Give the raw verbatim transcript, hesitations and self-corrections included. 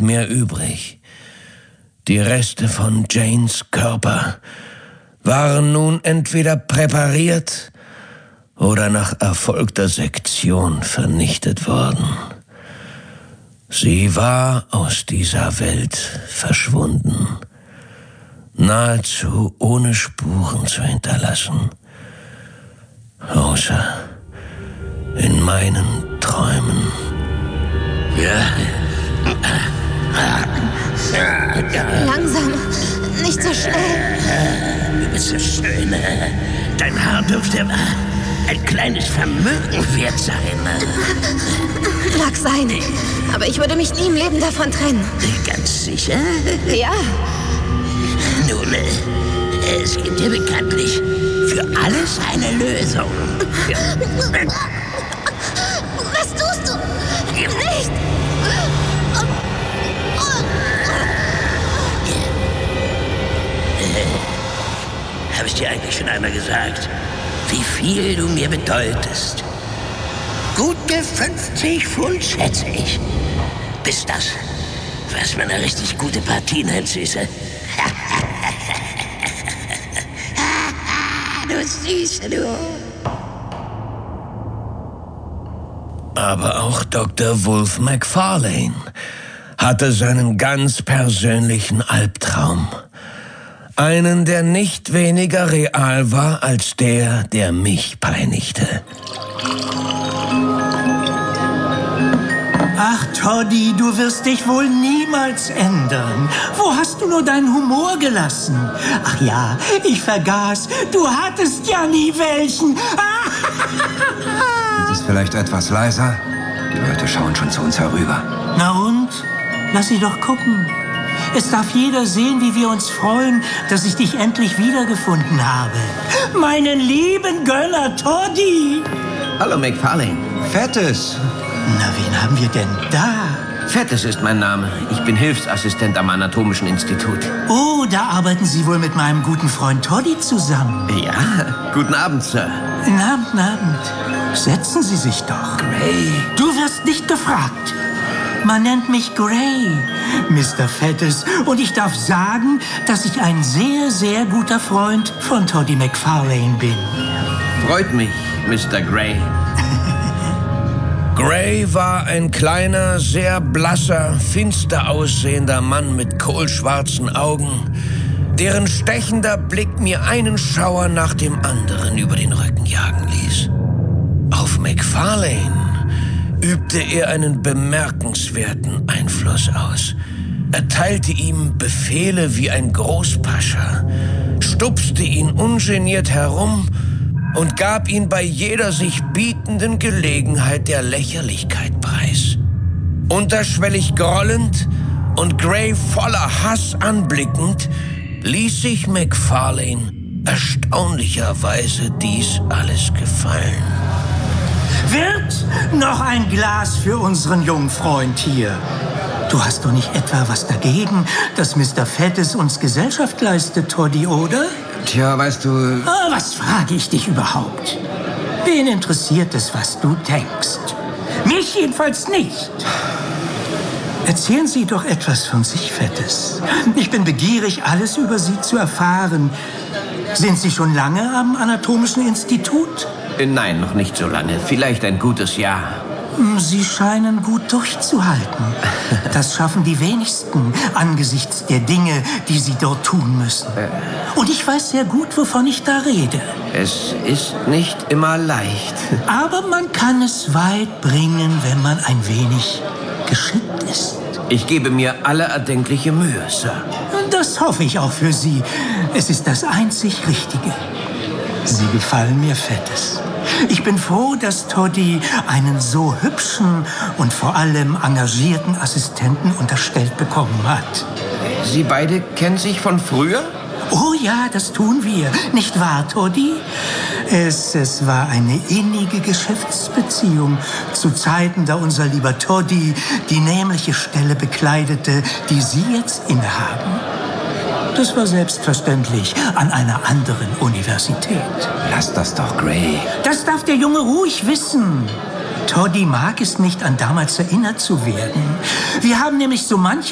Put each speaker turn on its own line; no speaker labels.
mehr übrig. Die Reste von Janes Körper waren nun entweder präpariert oder nach erfolgter Sektion vernichtet worden. Sie war aus dieser Welt verschwunden, nahezu ohne Spuren zu hinterlassen, außer in meinen Träumen.
Ja.
Langsam, nicht so schnell.
Du bist so schön. Dein Haar dürfte ein kleines Vermögen wert sein.
Mag sein, aber ich würde mich nie im Leben davon trennen.
Ganz sicher?
Ja.
Nun, es gibt ja bekanntlich für alles eine Lösung.
Was tust du? Nicht!
Habe ich dir eigentlich schon einmal gesagt, wie viel du mir bedeutest? Gute fünfzig Pfund, schätze ich. Bis das, was man eine richtig gute Partie nennt, Süße. Du Süße, du.
Aber auch Doktor Wolf McFarlane hatte seinen ganz persönlichen Albtraum. Einen, der nicht weniger real war als der, der mich peinigte.
Ach, Toddy, du wirst dich wohl niemals ändern. Wo hast du nur deinen Humor gelassen? Ach ja, ich vergaß, du hattest ja nie welchen.
Ist es vielleicht etwas leiser? Die Leute schauen schon zu uns herüber.
Na und? Lass sie doch gucken. Es darf jeder sehen, wie wir uns freuen, dass ich dich endlich wiedergefunden habe. Meinen lieben Gönner Toddy.
Hallo, McFarlane.
Fettes.
Na, wen haben wir denn da?
Fettes ist mein Name. Ich bin Hilfsassistent am Anatomischen Institut.
Oh, da arbeiten Sie wohl mit meinem guten Freund Toddy zusammen.
Ja, guten Abend, Sir.
Guten Abend, guten Abend. Setzen Sie sich doch.
Gray.
Du wirst nicht gefragt. Man nennt mich Gray, Mister Fettes. Und ich darf sagen, dass ich ein sehr, sehr guter Freund von Toddy McFarlane bin.
Freut mich, Mister Gray.
Gray war ein kleiner, sehr blasser, finster aussehender Mann mit kohlschwarzen Augen, deren stechender Blick mir einen Schauer nach dem anderen über den Rücken jagen ließ. Auf McFarlane übte er einen bemerkenswerten Einfluss aus. Er teilte ihm Befehle wie ein Großpascha, stupste ihn ungeniert herum und gab ihn bei jeder sich bietenden Gelegenheit der Lächerlichkeit preis. Unterschwellig grollend und Gray voller Hass anblickend, ließ sich McFarlane erstaunlicherweise dies alles gefallen.
Wird noch ein Glas für unseren jungen Freund hier? Du hast doch nicht etwa was dagegen, dass Mister Fettes uns Gesellschaft leistet, Toddy, oder?
Tja, weißt du...
Ah, was frage ich dich überhaupt? Wen interessiert es, was du denkst? Mich jedenfalls nicht. Erzählen Sie doch etwas von sich, Fettes. Ich bin begierig, alles über Sie zu erfahren. Sind Sie schon lange am Anatomischen Institut?
Nein, noch nicht so lange. Vielleicht ein gutes Jahr.
Sie scheinen gut durchzuhalten. Das schaffen die wenigsten angesichts der Dinge, die sie dort tun müssen. Und ich weiß sehr gut, wovon ich da rede.
Es ist nicht immer leicht.
Aber man kann es weit bringen, wenn man ein wenig geschickt ist.
Ich gebe mir alle erdenkliche Mühe, Sir.
Das hoffe ich auch für Sie. Es ist das einzig Richtige. Sie gefallen mir, Fettes. Ich bin froh, dass Toddy einen so hübschen und vor allem engagierten Assistenten unterstellt bekommen hat.
Sie beide kennen sich von früher?
Oh ja, das tun wir. Nicht wahr, Toddy? Es, es war eine innige Geschäftsbeziehung zu Zeiten, da unser lieber Toddy die nämliche Stelle bekleidete, die Sie jetzt innehaben. Das war selbstverständlich an einer anderen Universität.
Lass das doch, Gray.
Das darf der Junge ruhig wissen. Toddy mag es nicht, an damals erinnert zu werden. Wir haben nämlich so manche